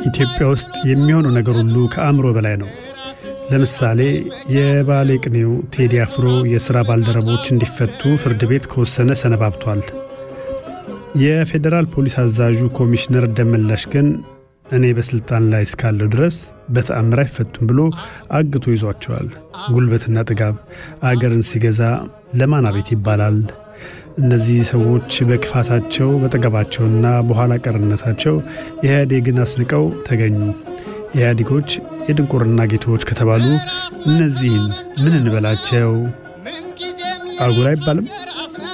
ኢትዮጵያ ውስጥ የሚሆነው ነገር ሁሉ ከአእምሮ በላይ ነው። ለምሳሌ የባሌ ቅኔው ቴዲ አፍሮ የሥራ ባልደረቦች እንዲፈቱ ፍርድ ቤት ከወሰነ ሰነባብቷል። የፌዴራል ፖሊስ አዛዡ ኮሚሽነር ደመላሽ ግን እኔ በስልጣን ላይ እስካለሁ ድረስ በተአምር አይፈቱም ብሎ አግቶ ይዟቸዋል። ጉልበትና ጥጋብ አገርን ሲገዛ ለማን አቤት ይባላል? እነዚህ ሰዎች በክፋታቸው በጠገባቸውና በኋላ ቀርነታቸው ኢህአዴግን አስንቀው ተገኙ። ኢህአዴጎች የድንቁርና ጌቶች ከተባሉ እነዚህን ምን እንበላቸው? አጉል አይባልም?